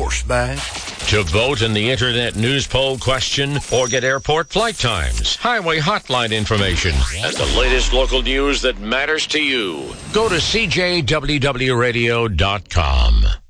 horseback. To vote in the Internet News Poll question or get airport flight times, highway hotline information, and the latest local news that matters to you, go to CJWWRadio.com.